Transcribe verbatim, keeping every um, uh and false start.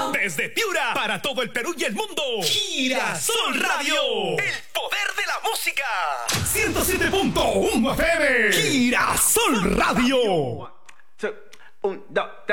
Desde Piura, para todo el Perú y el mundo. Girasol Radio. El poder de la música. ciento siete punto uno F M. Girasol Radio. Un, dos, tres.